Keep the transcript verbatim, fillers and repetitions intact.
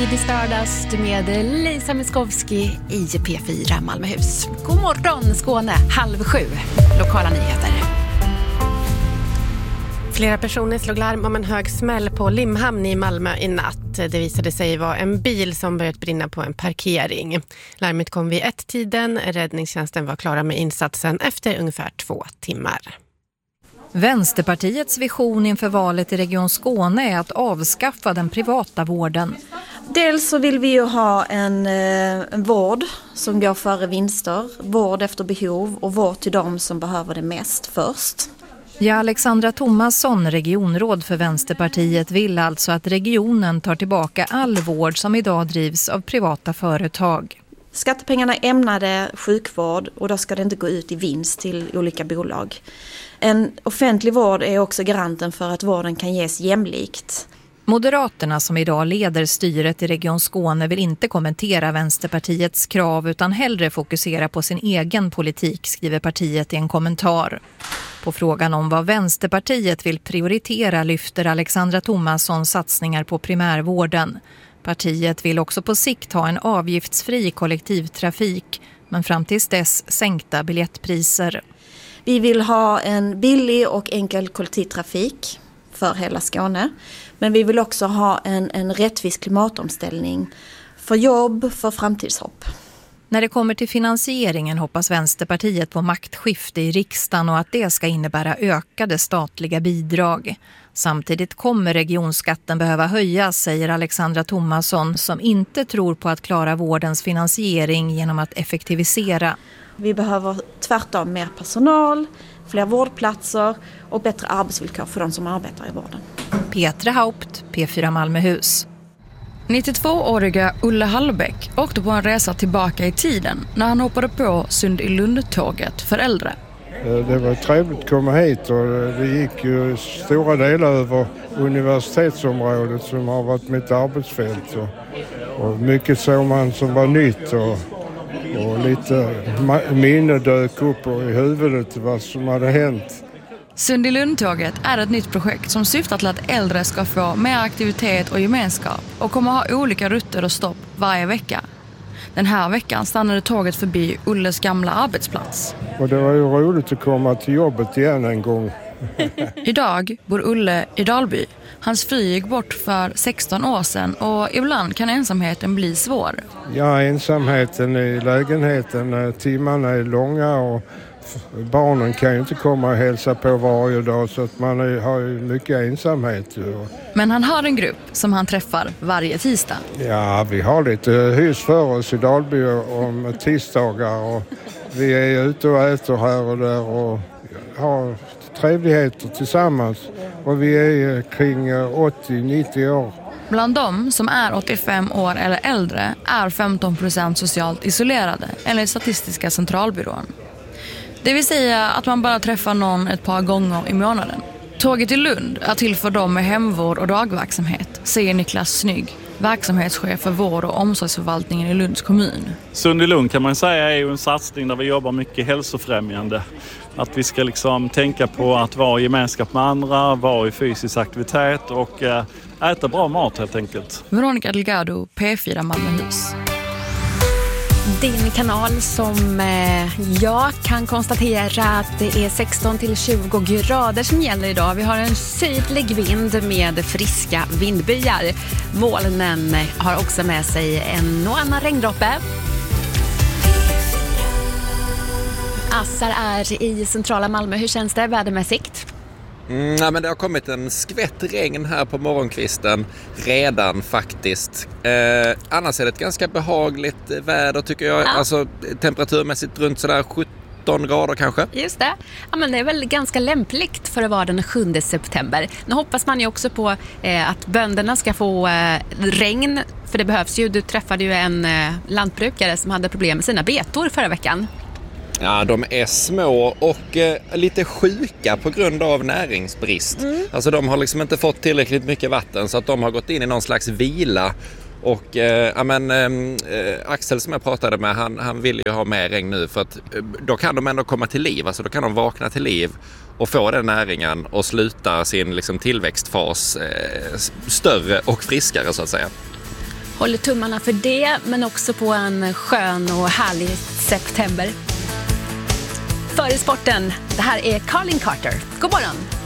Tidig stördas med Lisa Miskovsky i P fyra Malmöhus. God morgon Skåne, halv sju. Lokala nyheter. Flera personer slog larm om en hög smäll på Limhamn i Malmö i natt. Det visade sig vara en bil som börjat brinna på en parkering. Larmet kom vid ett tiden. Räddningstjänsten var klara med insatsen efter ungefär två timmar. Vänsterpartiets vision inför valet i Region Skåne är att avskaffa den privata vården. Dels så vill vi ju ha en, en vård som går före vinster, vård efter behov och vård till de som behöver det mest först. Ja, Alexandra Thomasson, regionråd för Vänsterpartiet, vill alltså att regionen tar tillbaka all vård som idag drivs av privata företag. Skattepengarna är ämnade sjukvård och då ska det inte gå ut i vinst till olika bolag. En offentlig vård är också garanten för att vården kan ges jämlikt. Moderaterna som idag leder styret i Region Skåne vill inte kommentera Vänsterpartiets krav utan hellre fokusera på sin egen politik, skriver partiet i en kommentar. På frågan om vad Vänsterpartiet vill prioritera lyfter Alexandra Thomasson satsningar på primärvården. Partiet vill också på sikt ha en avgiftsfri kollektivtrafik, men fram tills dess sänkta biljettpriser. Vi vill ha en billig och enkel kollektivtrafik för hela Skåne. Men vi vill också ha en, en rättvis klimatomställning för jobb, för framtidshopp. När det kommer till finansieringen hoppas Vänsterpartiet på maktskifte i riksdagen och att det ska innebära ökade statliga bidrag. Samtidigt kommer regionskatten behöva höjas, säger Alexandra Thomasson, som inte tror på att klara vårdens finansiering genom att effektivisera. Vi behöver tvärtom mer personal, fler vårdplatser och bättre arbetsvillkor för de som arbetar i vården. Petra Haupt, P fyra Malmöhus. nittiotvååriga Ulle Hallbäck åkte på en resa tillbaka i tiden när han hoppade på Sund i Lund-tåget för äldre. Det var trevligt att komma hit och det gick ju stora delar över universitetsområdet som har varit mitt arbetsfält. Och, och mycket såg man som var nytt och, och lite minne dök upp i huvudet vad som hade hänt. Sund i Lund-tåget är ett nytt projekt som syftar till att äldre ska få mer aktivitet och gemenskap och kommer ha olika rutter och stopp varje vecka. Den här veckan stannade tåget förbi Ulles gamla arbetsplats. Och det var ju roligt att komma till jobbet igen en gång. Idag bor Ulle i Dalby. Hans fru gick bort för sexton år sedan och ibland kan ensamheten bli svår. Ja, ensamheten i lägenheten, timmarna är långa och barnen kan ju inte komma och hälsa på varje dag så att man är, har ju mycket ensamhet. Men han har en grupp som han träffar varje tisdag. Ja, vi har lite hus för oss i Dalby om tisdagar och vi är ute och äter här och där och har trevligheter tillsammans. Och vi är kring åttio nittio år. Bland dem som är åttiofem år eller äldre är femton procent socialt isolerade enligt Statistiska centralbyrån. Det vill säga att man bara träffar någon ett par gånger i månaden. Tåget i Lund är till för dem med hemvård och dagverksamhet, säger Niklas Snygg, verksamhetschef för vård- och omsorgsförvaltningen i Lunds kommun. Sund i Lund kan man säga är ju en satsning där vi jobbar mycket hälsofrämjande. Att vi ska liksom tänka på att vara i gemenskap med andra, vara i fysisk aktivitet och äta bra mat helt enkelt. Veronica Delgado, P fyra Malmöhus. Din kanal som eh, jag kan konstatera att det är sexton till tjugo grader som gäller idag. Vi har en sydlig vind med friska vindbyar. Molnen har också med sig en och annan regndroppe. Assar är i centrala Malmö. Hur känns det vädermässigt? Mm, ja, men det har kommit en skvätt regn här på morgonkvisten redan faktiskt. Eh, annars är det ett ganska behagligt väder tycker jag. Ja. Alltså temperaturmässigt runt sådär sjutton grader kanske. Just det. Ja, men det är väl ganska lämpligt för att vara den sjunde september. Nu hoppas man ju också på eh, att bönderna ska få eh, regn. För det behövs ju. Du träffade ju en eh, lantbrukare som hade problem med sina betor förra veckan. Ja, de är små och eh, lite sjuka på grund av näringsbrist. Mm. Alltså de har liksom inte fått tillräckligt mycket vatten så att de har gått in i någon slags vila. Och eh, ja, men, eh, Axel som jag pratade med, han, han vill ju ha mer regn nu för att eh, då kan de ändå komma till liv. Alltså då kan de vakna till liv och få den näringen och sluta sin liksom, tillväxtfas eh, större och friskare så att säga. Håller tummarna för det, men också på en skön och härlig september. Före sporten, det här är Carlin Carter. God morgon!